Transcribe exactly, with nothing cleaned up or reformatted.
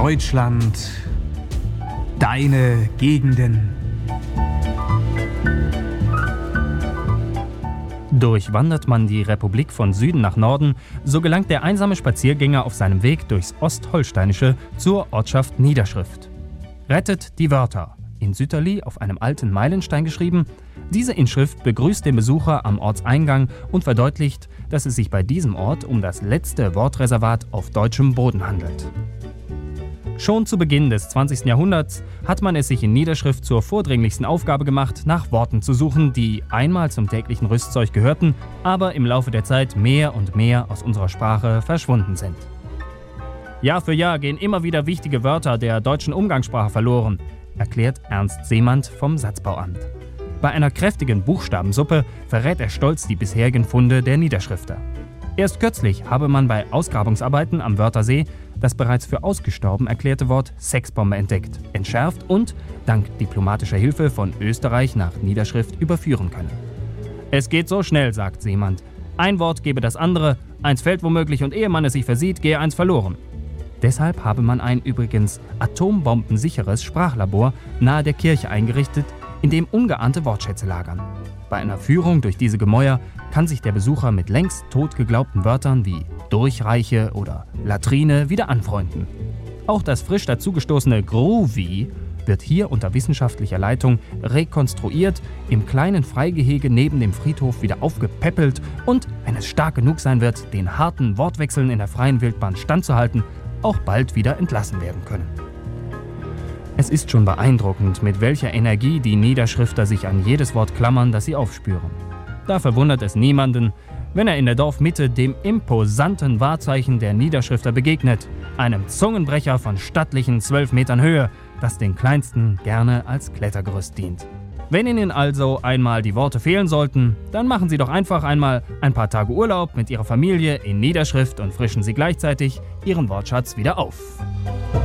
Deutschland, deine Gegenden. Durchwandert man die Republik von Süden nach Norden, so gelangt der einsame Spaziergänger auf seinem Weg durchs Ostholsteinische zur Ortschaft Niederschrift. Rettet die Wörter, in Sütterli auf einem alten Meilenstein geschrieben. Diese Inschrift begrüßt den Besucher am Ortseingang und verdeutlicht, dass es sich bei diesem Ort um das letzte Wortreservat auf deutschem Boden handelt. Schon zu Beginn des zwanzigsten Jahrhunderts hat man es sich in Niederschrift zur vordringlichsten Aufgabe gemacht, nach Worten zu suchen, die einmal zum täglichen Rüstzeug gehörten, aber im Laufe der Zeit mehr und mehr aus unserer Sprache verschwunden sind. Jahr für Jahr gehen immer wieder wichtige Wörter der deutschen Umgangssprache verloren, erklärt Ernst Seemann vom Satzbauamt. Bei einer kräftigen Buchstabensuppe verrät er stolz die bisherigen Funde der Niederschrifter. Erst kürzlich habe man bei Ausgrabungsarbeiten am Wörthersee das bereits für ausgestorben erklärte Wort Sexbombe entdeckt, entschärft und, dank diplomatischer Hilfe von Österreich nach Niederschrift, überführen können. Es geht so schnell, sagt Seemann. Ein Wort gebe das andere, eins fällt womöglich und ehe man es sich versieht, gehe eins verloren. Deshalb habe man ein übrigens atombombensicheres Sprachlabor nahe der Kirche eingerichtet, in dem ungeahnte Wortschätze lagern. Bei einer Führung durch diese Gemäuer kann sich der Besucher mit längst tot geglaubten Wörtern wie Durchreiche oder Latrine wieder anfreunden. Auch das frisch dazugestoßene Groovy wird hier unter wissenschaftlicher Leitung rekonstruiert, im kleinen Freigehege neben dem Friedhof wieder aufgepäppelt und, wenn es stark genug sein wird, den harten Wortwechseln in der freien Wildbahn standzuhalten, auch bald wieder entlassen werden können. Es ist schon beeindruckend, mit welcher Energie die Niederschrifter sich an jedes Wort klammern, das sie aufspüren. Da verwundert es niemanden, wenn er in der Dorfmitte dem imposanten Wahrzeichen der Niederschrifter begegnet, einem Zungenbrecher von stattlichen zwölf Metern Höhe, das den Kleinsten gerne als Klettergerüst dient. Wenn Ihnen also einmal die Worte fehlen sollten, dann machen Sie doch einfach einmal ein paar Tage Urlaub mit Ihrer Familie in Niederschrift und frischen Sie gleichzeitig Ihren Wortschatz wieder auf.